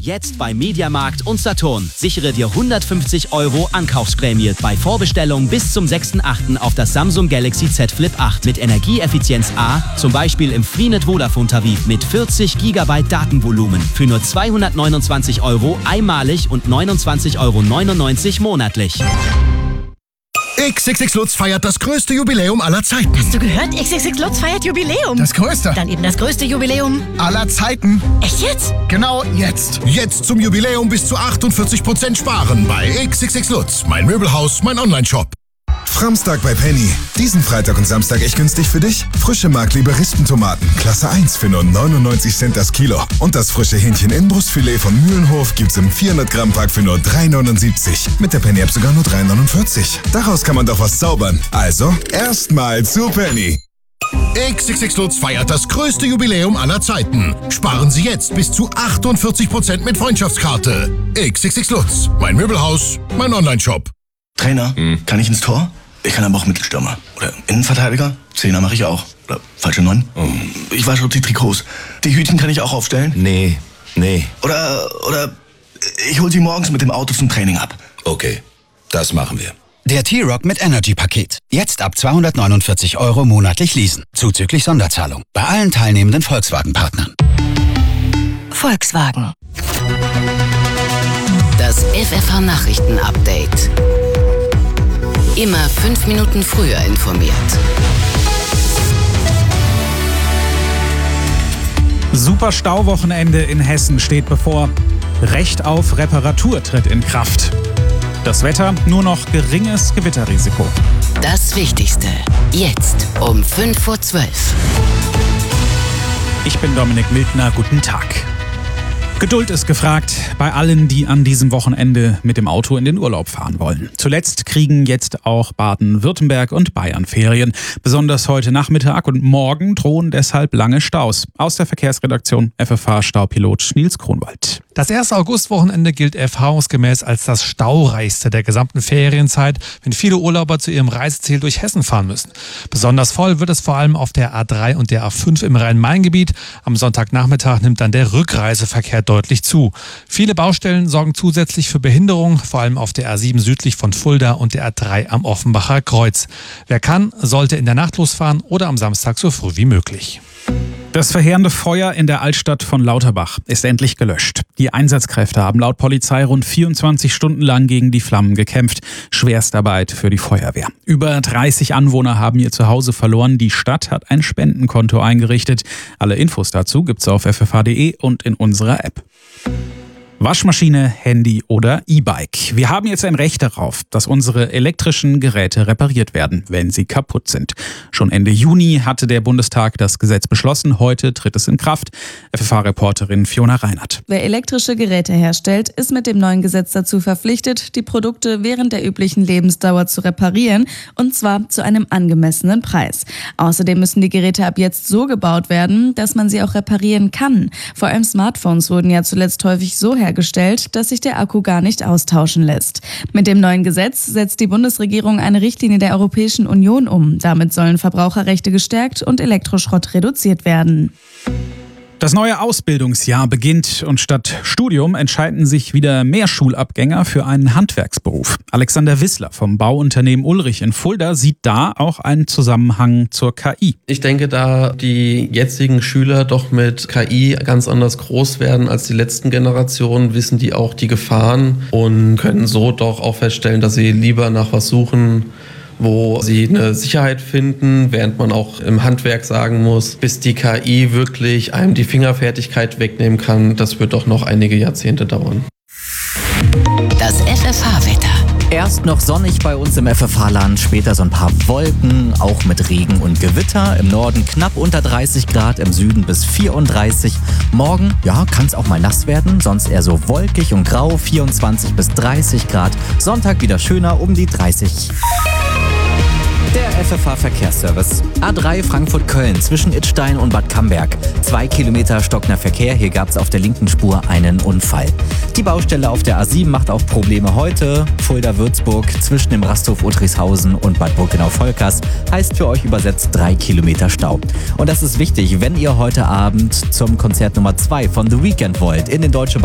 Jetzt bei Mediamarkt und Saturn. Sichere dir 150 € Ankaufsprämie bei Vorbestellung bis zum 6.8. auf das Samsung Galaxy Z Flip 8 mit Energieeffizienz A, zum Beispiel im Freenet Vodafone Tarif mit 40 GB Datenvolumen für nur 229 € einmalig und 29,99 € monatlich. XXX Lutz feiert das größte Jubiläum aller Zeiten. Hast du gehört? XXX Lutz feiert Jubiläum. Das größte? Dann eben das größte Jubiläum aller Zeiten. Echt jetzt? Genau jetzt. Jetzt zum Jubiläum bis zu 48% sparen bei XXX Lutz. Mein Möbelhaus, mein Onlineshop. Framstag bei Penny. Diesen Freitag und Samstag echt günstig für dich? Frische Markliebe Rispentomaten, Klasse 1 für nur 99 Cent das Kilo. Und das frische Hähnchen-Inbrustfilet von Mühlenhof gibt's im 400-Gramm-Pack für nur 3,79. Mit der Penny-App sogar nur 3,49. Daraus kann man doch was zaubern. Also, erstmal zu Penny. XXX Lutz feiert das größte Jubiläum aller Zeiten. Sparen Sie jetzt bis zu 48% mit Freundschaftskarte. XXX Lutz. Mein Möbelhaus, mein Onlineshop. Trainer, kann ich ins Tor? Ich kann aber auch Mittelstürmer. Oder Innenverteidiger? Zehner mache ich auch. Oder falsche 9? Ich wasche die Trikots. Die Hütchen kann ich auch aufstellen? Nee. Oder ich hol sie morgens mit dem Auto zum Training ab. Okay, das machen wir. Der T-Rock mit Energy-Paket. Jetzt ab 249 € monatlich leasen. Zuzüglich Sonderzahlung. Bei allen teilnehmenden Volkswagen-Partnern. Volkswagen. Das FFH-Nachrichten-Update. Immer 5 Minuten früher informiert. Super Stauwochenende in Hessen steht bevor. Recht auf Reparatur tritt in Kraft. Das Wetter, nur noch geringes Gewitterrisiko. Das Wichtigste, jetzt um 5:12 Uhr. Ich bin Dominik Mildner, guten Tag. Geduld ist gefragt bei allen, die an diesem Wochenende mit dem Auto in den Urlaub fahren wollen. Zuletzt kriegen jetzt auch Baden-Württemberg und Bayern Ferien. Besonders heute Nachmittag und morgen drohen deshalb lange Staus. Aus der Verkehrsredaktion FFH-Staupilot Nils Kronwald. Das erste Augustwochenende gilt erfahrungsgemäß als das staureichste der gesamten Ferienzeit, wenn viele Urlauber zu ihrem Reiseziel durch Hessen fahren müssen. Besonders voll wird es vor allem auf der A3 und der A5 im Rhein-Main-Gebiet. Am Sonntagnachmittag nimmt dann der Rückreiseverkehr deutlich zu. Viele Baustellen sorgen zusätzlich für Behinderung, vor allem auf der A7 südlich von Fulda und der A3 am Offenbacher Kreuz. Wer kann, sollte in der Nacht losfahren oder am Samstag so früh wie möglich. Das verheerende Feuer in der Altstadt von Lauterbach ist endlich gelöscht. Die Einsatzkräfte haben laut Polizei rund 24 Stunden lang gegen die Flammen gekämpft. Schwerstarbeit für die Feuerwehr. Über 30 Anwohner haben ihr Zuhause verloren. Die Stadt hat ein Spendenkonto eingerichtet. Alle Infos dazu gibt's auf ffh.de und in unserer App. Waschmaschine, Handy oder E-Bike. Wir haben jetzt ein Recht darauf, dass unsere elektrischen Geräte repariert werden, wenn sie kaputt sind. Schon Ende Juni hatte der Bundestag das Gesetz beschlossen. Heute tritt es in Kraft. FFH-Reporterin Fiona Reinhardt. Wer elektrische Geräte herstellt, ist mit dem neuen Gesetz dazu verpflichtet, die Produkte während der üblichen Lebensdauer zu reparieren, und zwar zu einem angemessenen Preis. Außerdem müssen die Geräte ab jetzt so gebaut werden, dass man sie auch reparieren kann. Vor allem Smartphones wurden ja zuletzt häufig so hergestellt, dass sich der Akku gar nicht austauschen lässt. Mit dem neuen Gesetz setzt die Bundesregierung eine Richtlinie der Europäischen Union um. Damit sollen Verbraucherrechte gestärkt und Elektroschrott reduziert werden. Das neue Ausbildungsjahr beginnt und statt Studium entscheiden sich wieder mehr Schulabgänger für einen Handwerksberuf. Alexander Wissler vom Bauunternehmen Ulrich in Fulda sieht da auch einen Zusammenhang zur KI. Ich denke, da die jetzigen Schüler doch mit KI ganz anders groß werden als die letzten Generationen, wissen die auch die Gefahren und können so doch auch feststellen, dass sie lieber nach was suchen, wo sie eine Sicherheit finden, während man auch im Handwerk sagen muss, bis die KI wirklich einem die Fingerfertigkeit wegnehmen kann, das wird doch noch einige Jahrzehnte dauern. Das FFH-Wetter. Erst noch sonnig bei uns im FFH-Land, später so ein paar Wolken, auch mit Regen und Gewitter. Im Norden knapp unter 30 Grad, im Süden bis 34. Morgen, ja, kann es auch mal nass werden, sonst eher so wolkig und grau, 24 bis 30 Grad. Sonntag wieder schöner, um die 30. Der FFH-Verkehrsservice. A3 Frankfurt-Köln zwischen Idstein und Bad Camberg. 2 Kilometer stockender Verkehr. Hier gab es auf der linken Spur einen Unfall. Die Baustelle auf der A7 macht auch Probleme heute. Fulda-Würzburg zwischen dem Rasthof Utterishausen und Bad Burgenau-Volkers heißt für euch übersetzt 3 Kilometer Stau. Und das ist wichtig, wenn ihr heute Abend zum Konzert Nummer 2 von The Weeknd wollt in den Deutsche